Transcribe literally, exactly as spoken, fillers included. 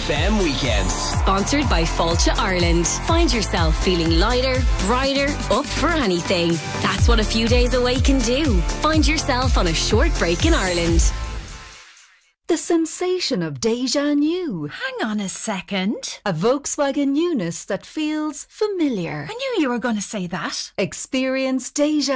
F M weekends. Sponsored by Fáilte Ireland. Find yourself feeling lighter, brighter, up for anything. That's what a few days away can do. Find yourself on a short break in Ireland. The sensation of déjà new. Hang on a second. A Volkswagen newness that feels familiar. I knew you were going to say that. Experience déjà